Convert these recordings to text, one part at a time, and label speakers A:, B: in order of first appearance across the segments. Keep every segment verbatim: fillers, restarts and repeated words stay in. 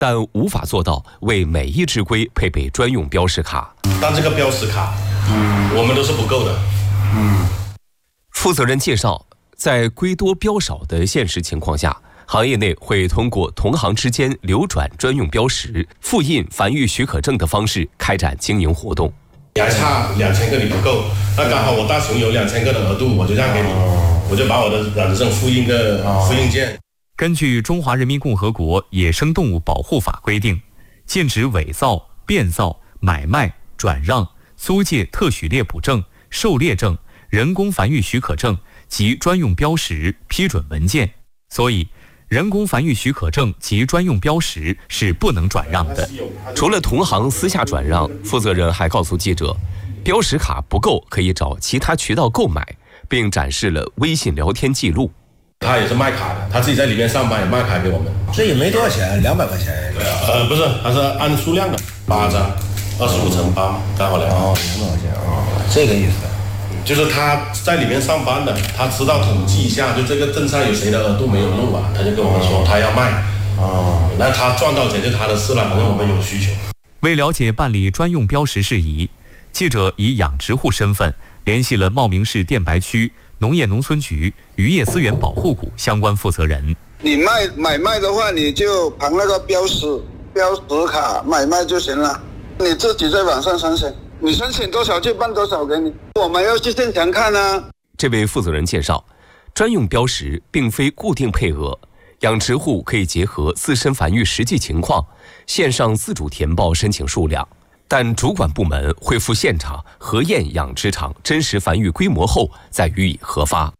A: 但无法做到为每一只龟配备专用标识卡。
B: 但这个标识卡，嗯，我们都是不够的。
A: 嗯，负责人介绍，在龟多标少的现实情况下，行业内会通过同行之间流转专用标识、复印繁育许可证的方式开展经营活动。
B: 你还差两千个你不够，那刚好我大熊有两千个的额度，我就这样给你，我就把我的软证复印个复印件。
C: 根据《中华人民共和国野生动物保护法》规定，禁止伪造、变造、买卖、转让、租借特许猎捕证、狩猎证、人工繁育许可证及专用标识、批准文件。所以人工繁育许可证及专用标识是不能转让的。
A: 除了同行私下转让，负责人还告诉记者，标识卡不够可以找其他渠道购买，并展示了微信聊天记录。
B: 他也是卖卡的，他自己在里面上班也卖卡给我们。
D: 这也没多少钱，两百块钱。
B: 对啊，呃，不是，他是按数量的，八张，二十五乘八，刚好两百。
D: 哦，两百块钱啊，这个意思。
B: 就是他在里面上班的，他知道统计一下，就这个镇上有谁的额度没有用啊，他就跟我们说他要卖。哦，那他赚到钱就他的事了，反正我们有需求。
C: 为了解办理专用标识事宜，记者以养殖户身份联系了茂名市电白区农业农村局渔业资源保护股相关负责人。
E: 你卖买卖的话，你就凭那个标识标识卡买卖就行了，你自己在网上申请。你申请多少就办多少给你，我们要去现场看啊。
A: 这位负责人介绍，专用标识并非固定配额，养殖户可以结合自身繁育实际情况，线上自主填报申请数量，但主管部门会赴现场核验养殖场真实繁育规模后再予以核发。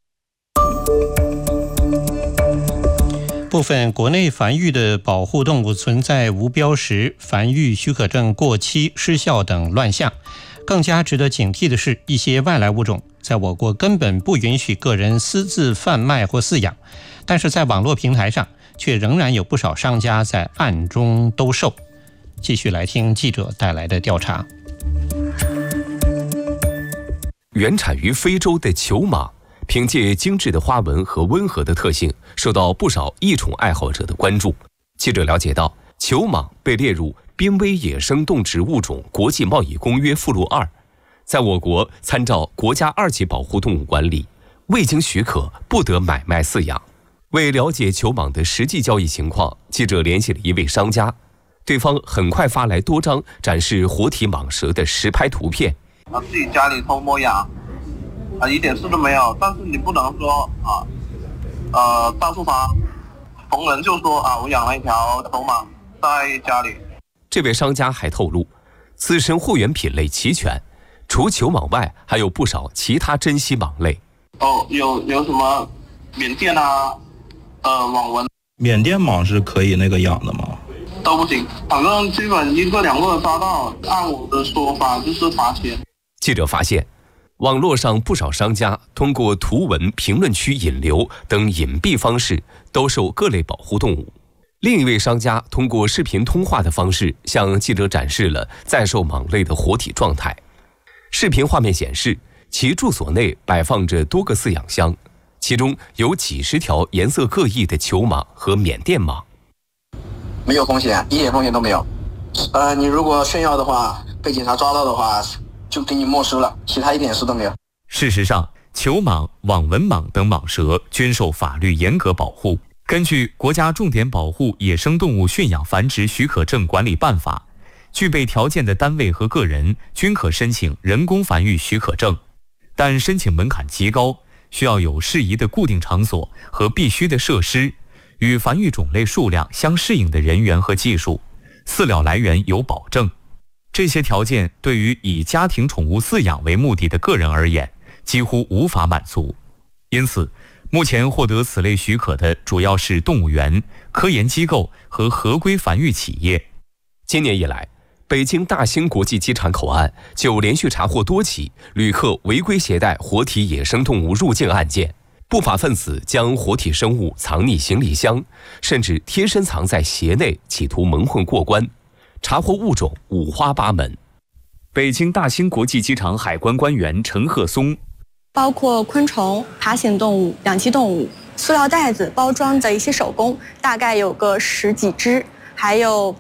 F: 部分国内繁育的保护动物存在无标识、繁育许可证过期、失效等乱象。更加值得警惕的是，一些外来物种在我国根本不允许个人私自贩卖或饲养，但是在网络平台上却仍然有不少商家在暗中兜售。继续来听记者带来的调查。
A: 原产于非洲的球蟒，凭借精致的花纹和温和的特性，受到不少异宠爱好者的关注。记者了解到，球蟒被列入濒危野生动植物种国际贸易公约附录二，在我国参照国家二级保护动物管理，未经许可不得买卖饲养。为了解球蟒的实际交易情况，记者联系了一位商家，对方很快发来多张展示活体蟒蛇的实拍图片。
G: 啊，自己家里偷摸养。啊，一点事都没有，但是你不能说啊，呃，告诉他，逢人就说啊，我养了一条球蟒在家里。
A: 这位商家还透露，自身货源品类齐全，除球蟒外，还有不少其他珍稀蟒类。
G: 哦，有有什么缅甸啊，呃，网纹。
H: 缅甸蟒是可以那个养的吗？
G: 都不行，反正基本一个两个抓到，按我的说法就是罚钱。
A: 记者发现，网络上不少商家通过图文、评论区引流等隐蔽方式兜售各类保护动物。另一位商家通过视频通话的方式向记者展示了在售蟒类的活体状态。视频画面显示，其住所内摆放着多个饲养箱，其中有几十条颜色各异的球蟒和缅甸蟒。
I: 没有风险，一点风险都没有。呃，你如果炫耀的话，被警察抓到的话，就给你没收了，其他一点事都没有。
C: 事实上，球蟒、网纹蟒等蟒蛇均受法律严格保护。根据《国家重点保护野生动物驯养繁殖许可证管理办法》，具备条件的单位和个人均可申请人工繁育许可证，但申请门槛极高，需要有适宜的固定场所和必须的设施，与繁育种类数量相适应的人员和技术，饲料来源有保证。这些条件对于以家庭宠物饲养为目的的个人而言，几乎无法满足。因此，目前获得此类许可的主要是动物园、科研机构和合规繁育企业。
A: 今年以来，北京大兴国际机场口岸就连续查获多起旅客违规携带活体野生动物入境案件，不法分子将活体生物藏匿行李箱，甚至贴身藏在鞋内，企图蒙混过关。查获物种五花八门。北京大兴国际机场海关官员陈鹤松，
J: 包括昆虫、爬行动物、两栖动物、塑料袋子包装的一些手工，大概有个十几只， 还有